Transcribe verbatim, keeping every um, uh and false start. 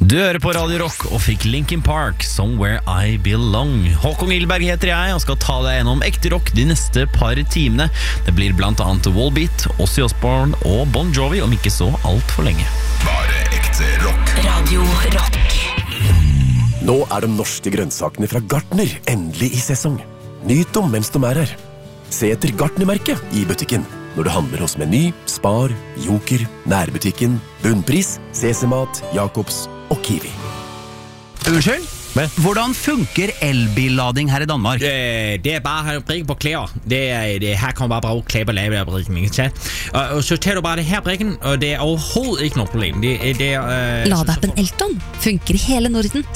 Du hører på Radio Rock og fikk Linkin Park, Somewhere I Belong. Håkon Gilberg heter jeg og skal ta deg gjennom ekte rock de neste par timene. Det blir blant annet Wallbeat, Ozzy Osbourne og Bon Jovi om ikke så alt for lenge. Bare ekte rock. Radio Rock. Nå er de norske grønnsakene fra Gartner endelig i sesong. Nyt dem mens de er her. Se etter Gartner-merket i butikken når du handler hos Meny, Spar, Joker, Nærbutikken, Bunnpris, Sesemat, Jakobs og Kiwi. Unnskyld? Hvordan funker elbillading her i Danmark? Det, det er bare at brikken på klæder. Det er, det, her kan man bare bruge klæber og lave brikken. Ikke? Og, og så tager du bare det her brikken, og det er overhovedet ikke noget problem. Det, det er, øh, Ladeappen Elton funker i hele Norden,